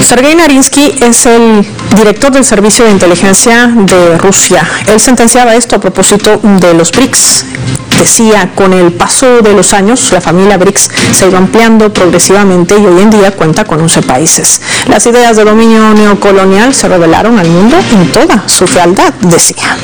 Sergei Narinsky es el director del Servicio de Inteligencia de Rusia. Él sentenciaba esto a propósito de los BRICS. Decía, con el paso de los años, la familia BRICS se ha ido ampliando progresivamente y hoy en día cuenta con 11 países. Las ideas de dominio neocolonial se revelaron al mundo en toda su fealdad, decía.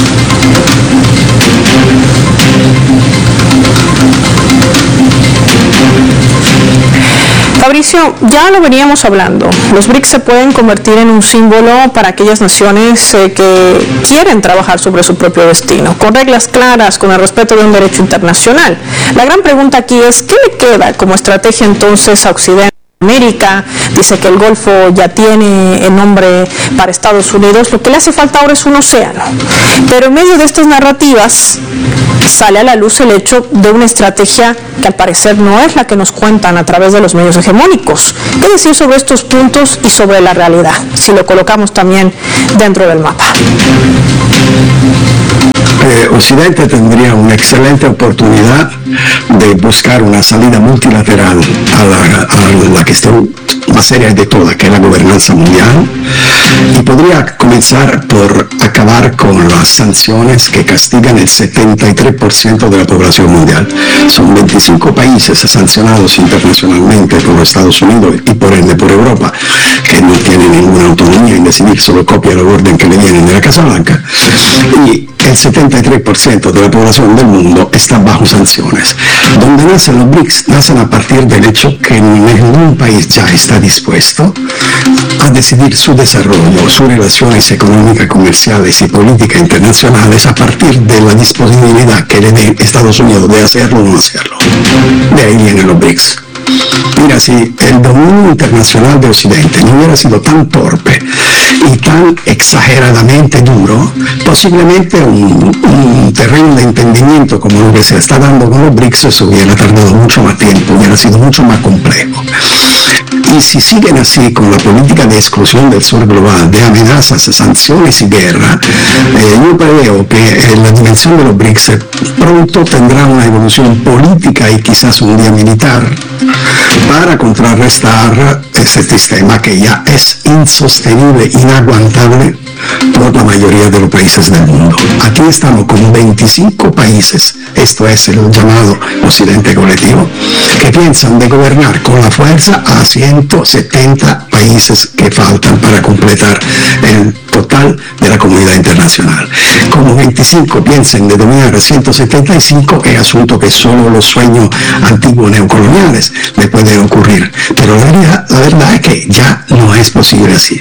Fabricio, ya lo veníamos hablando, los BRICS se pueden convertir en un símbolo para aquellas naciones que quieren trabajar sobre su propio destino, con reglas claras, con el respeto de un derecho internacional. La gran pregunta aquí es, ¿qué le queda como estrategia entonces a Occidente? América dice que el Golfo ya tiene el nombre para Estados Unidos, lo que le hace falta ahora es un océano. Pero en medio de estas narrativas sale a la luz el hecho de una estrategia que al parecer no es la que nos cuentan a través de los medios hegemónicos. ¿Qué decir sobre estos puntos y sobre la realidad, si lo colocamos también dentro del mapa? Occidente tendría una excelente oportunidad de buscar una salida multilateral a la cuestión más seria de todas, que es la gobernanza mundial, y podría comenzar por acabar con las sanciones que castigan el 73% de la población mundial. Son 25 países sancionados internacionalmente por los Estados Unidos y por ende por Europa, que no tienen ninguna autonomía en decidir, solo copian la orden que le vienen de la Casa Blanca, y el 73% de la población del mundo está bajo sanciones. Donde nacen los BRICS, nacen a partir del hecho que ningún país ya está dispuesto a decidir su desarrollo, sus relaciones económicas, comerciales y políticas internacionales a partir de la disponibilidad que le dé Estados Unidos de hacerlo o no hacerlo. De ahí vienen los BRICS. Mira, si el dominio internacional de Occidente no hubiera sido tan torpe y tan exageradamente duro, posiblemente un terreno de entendimiento como lo que se está dando con los BRICS se hubiera tardado mucho más tiempo, hubiera sido mucho más complejo. Y si siguen así con la política de exclusión del sur global, de amenazas, sanciones y guerra, yo preveo que la dimensión de los BRICS pronto tendrá una evolución política y quizás un día militar para contrarrestar ese sistema que ya es insostenible, inaguantable por la mayoría de los países del mundo. Aquí estamos con 25 países, esto es el llamado Occidente colectivo, que piensan de gobernar con la fuerza a 170 países que faltan para completar el total de la comunidad internacional. Como 25 piensen de dominar a 175, es asunto que solo los sueños antiguos neocoloniales le pueden ocurrir. Pero la verdad es que ya no es posible así.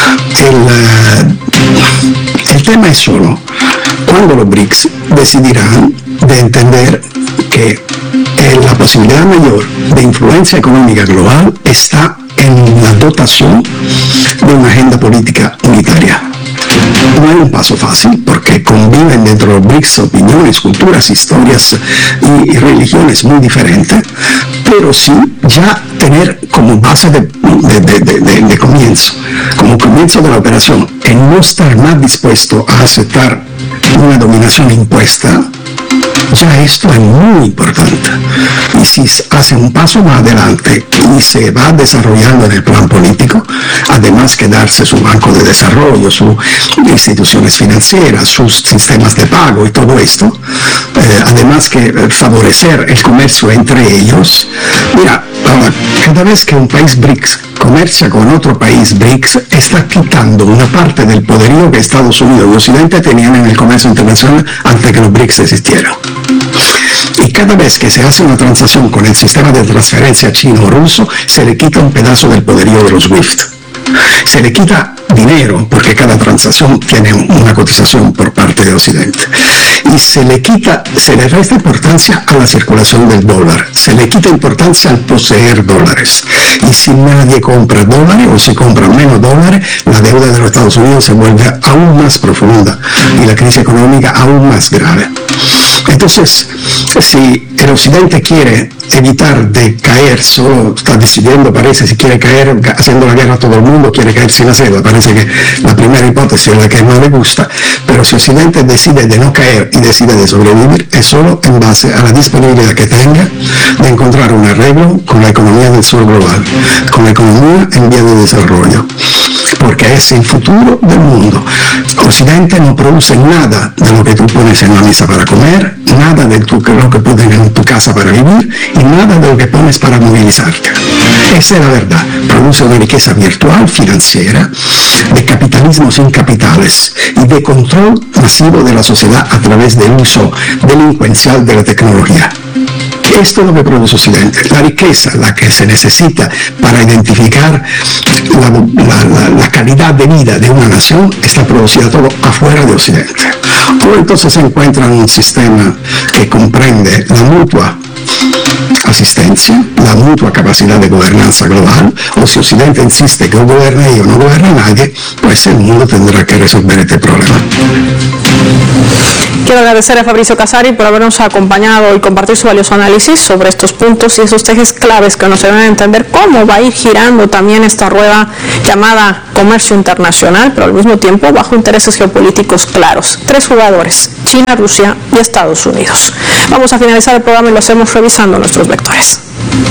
El tema es solo cuando los BRICS decidirán de entender que la posibilidad mayor de influencia económica global está en la dotación de una agenda política unitaria. No es un paso fácil porque conviven dentro de los BRICS opiniones, culturas, historias y religiones muy diferentes, pero sí ya tener como base de comienzo, como comienzo de la operación, en no estar más dispuesto a aceptar una dominación impuesta. Ya esto es muy importante, y si hace un paso más adelante y se va desarrollando en el plan político, además que darse su banco de desarrollo, sus instituciones financieras, sus sistemas de pago y todo esto, además que favorecer el comercio entre ellos. Mira, cada vez que un país BRICS comercia con otro país BRICS, está quitando una parte del poderío que Estados Unidos y Occidente tenían en el comercio internacional antes que los BRICS existieran. Y cada vez que se hace una transacción con el sistema de transferencia chino-ruso, se le quita un pedazo del poderío de los SWIFT. Se le quita dinero, porque cada transacción tiene una cotización por parte de Occidente. Y se le resta importancia a la circulación del dólar, se le quita importancia al poseer dólares. Y si nadie compra dólares o se compran menos dólares, la deuda de los Estados Unidos se vuelve aún más profunda y la crisis económica aún más grave. Entonces, si el Occidente quiere evitar de caer, solo está decidiendo, parece, si quiere caer haciendo la guerra a todo el mundo, quiere caer sin hacerlo, parece que la primera hipótesis es la que no le gusta, pero si Occidente decide de no caer y decide de sobrevivir, es solo en base a la disponibilidad que tenga de encontrar un arreglo con la economía del sur global, con la economía en vía de desarrollo, porque es el futuro del mundo. Occidente no produce nada de lo que tú pones en la mesa para comer, nada de lo que pones en tu casa para vivir y nada de lo que pones para movilizarte. Esa es la verdad. Produce una riqueza virtual, financiera, de capitalismo sin capitales y de control masivo de la sociedad a través del uso delincuencial de la tecnología. Esto es lo que produce Occidente. La riqueza, la que se necesita para identificar la calidad de vida de una nación, está producida todo afuera de Occidente. O entonces se encuentra en un sistema que comprende la mutua asistencia, la mutua capacidad de gobernanza global, o si Occidente insiste que o gobierna ella o no gobierna nadie, pues el mundo tendrá que resolver este problema. Quiero agradecer a Fabrizio Casari por habernos acompañado y compartir su valioso análisis sobre estos puntos y esos ejes claves que nos ayudan a entender cómo va a ir girando también esta rueda llamada comercio internacional, pero al mismo tiempo bajo intereses geopolíticos claros. 3 jugadores: China, Rusia y Estados Unidos. Vamos a finalizar el programa y lo hacemos revisando nuestros vectores.